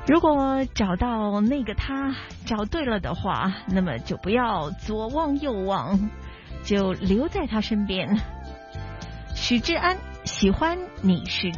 如果找到那个他，找对了的话，那么就不要左望右望，就留在他身边。许志安，喜欢你是